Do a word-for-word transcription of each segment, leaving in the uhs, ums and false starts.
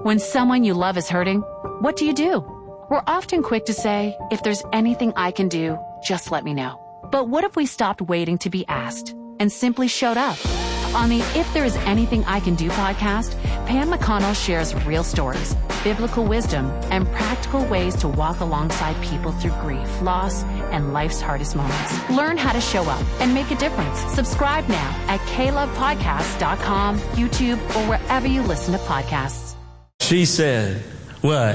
When someone you love is hurting, what do you do? We're often quick to say, if there's anything I can do, just let me know. But what if we stopped waiting to be asked and simply showed up? On the If There Is Anything I Can Do podcast, Pam McConnell shares real stories, biblical wisdom, and practical ways to walk alongside people through grief, loss, and life's hardest moments. Learn how to show up and make a difference. Subscribe now at k love podcast dot com, YouTube, or wherever you listen to podcasts. She said, what?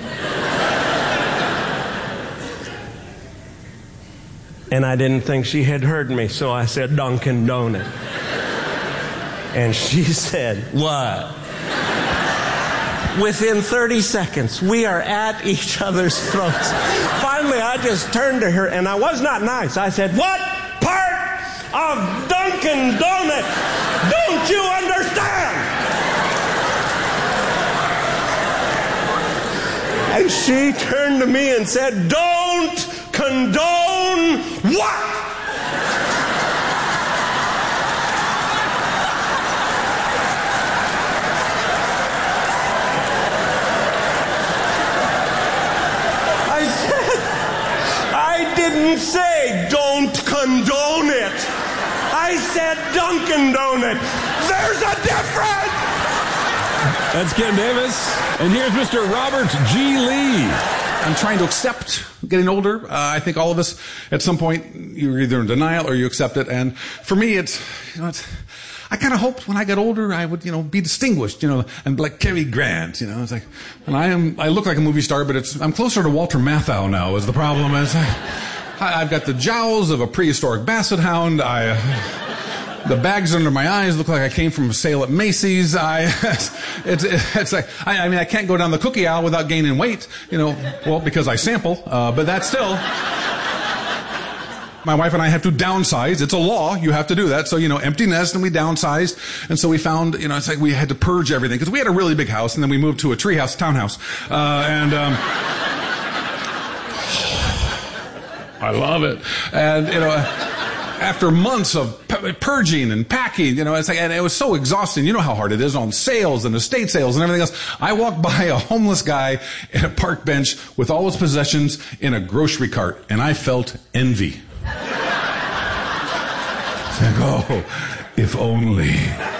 And I didn't think she had heard me, so I said, Dunkin' Donut. And she said, what? Within thirty seconds, we are at each other's throats. Finally, I just turned to her, and I was not nice. I said, what part of Dunkin' Donut don't you understand? And she turned to me and said, don't condone what? Didn't say don't condone it. I said Dunkin' Donut. There's a difference. That's Ken Davis. And here's Mister Robert G. Lee. I'm trying to accept getting older. Uh, I think all of us, at some point, you're either in denial or you accept it. And for me, it's, you know, it's, I kind of hoped when I got older I would, you know, be distinguished, you know, and like Cary Grant, you know. It's like, and I am, I look like a movie star, but it's, I'm closer to Walter Matthau now. Is the problem is, I, I've got the jowls of a prehistoric basset hound. I, uh, the bags under my eyes look like I came from a sale at Macy's. I, it's, it's like, I, I mean, I can't go down the cookie aisle without gaining weight, you know, well, because I sample, uh, but that's still. My wife and I have to downsize. It's a law. You have to do that. So, you know, empty nest, and we downsized. And so we found, you know, it's like we had to purge everything because we had a really big house, and then we moved to a treehouse townhouse. Uh, and, um, I love it. And, you know, after months of purging and packing, you know, it's like, and it was so exhausting. You know how hard it is on sales and estate sales and everything else. I walked by a homeless guy at a park bench with all his possessions in a grocery cart, and I felt envy. It's like, oh, if only.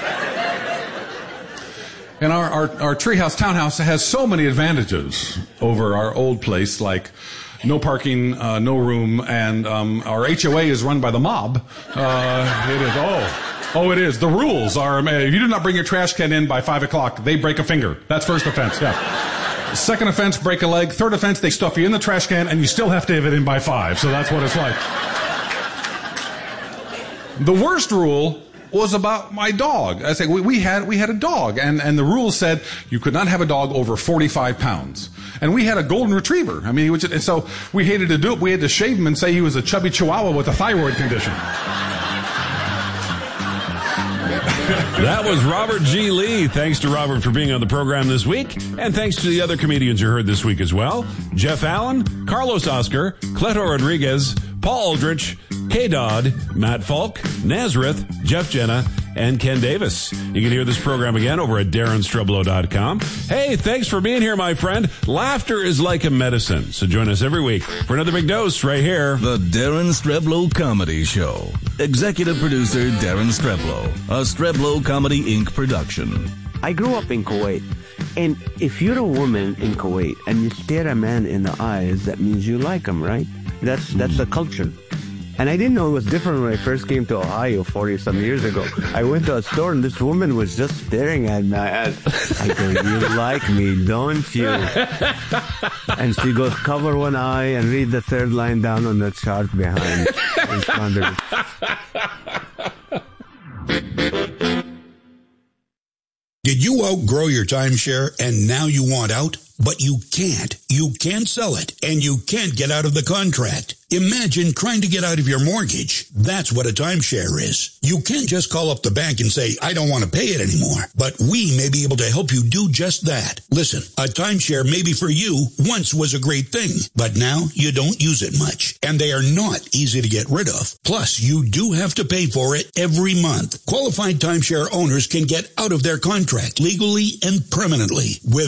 And our, our, our treehouse townhouse has so many advantages over our old place, like no parking, uh, no room, and um, our H O A is run by the mob. Uh, it is, oh, oh, it is. The rules are, if you do not bring your trash can in by five o'clock, they break a finger. That's first offense, yeah. Second offense, break a leg. Third offense, they stuff you in the trash can, and you still have to have it in by five. So that's what it's like. The worst rule was about my dog. I say we, we had we had a dog, and and the rule said you could not have a dog over forty-five pounds. And we had a golden retriever. I mean, he was just, and so we hated to do it. We had to shave him and say he was a chubby chihuahua with a thyroid condition. That was Robert G. Lee. Thanks to Robert for being on the program this week. And thanks to the other comedians you heard this week as well. Jeff Allen, Carlos Oscar, Cleto Rodriguez, Paul Aldrich, Kay Dodd, Matt Falk, Nazareth, Jeff Jenna, and Ken Davis. You can hear this program again over at darren streblow dot com. Hey, thanks for being here, my friend. Laughter is like a medicine. So join us every week for another big dose right here. The Darren Streblow Comedy Show. Executive producer Darren Streblow. A Streblow Comedy Incorporated production. I grew up in Kuwait. And if you're a woman in Kuwait and you stare a man in the eyes, that means you like him, right? That's that's the culture. And I didn't know it was different when I first came to Ohio forty-some years ago. I went to a store and this woman was just staring at me. I go, you like me, don't you? And she goes, cover one eye and read the third line down on the chart behind. In front of it. Did you outgrow your timeshare and now you want out? But you can't. You can't sell it, and you can't get out of the contract. Imagine trying to get out of your mortgage. That's what a timeshare is. You can't just call up the bank and say, I don't want to pay it anymore. But we may be able to help you do just that. Listen, a timeshare maybe for you once was a great thing, but now you don't use it much, and they are not easy to get rid of. Plus, you do have to pay for it every month. Qualified timeshare owners can get out of their contract legally and permanently with